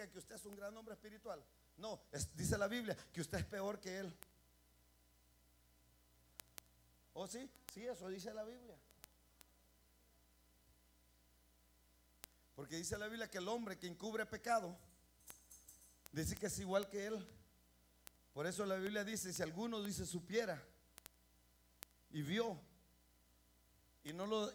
significa que usted es un gran hombre espiritual. No, dice la Biblia que usted es peor que él. ¿Oh sí? Sí, eso dice la Biblia. Porque dice la Biblia que el hombre que encubre pecado, dice que es igual que él. Por eso la Biblia dice, si alguno dice supiera y vio y no lo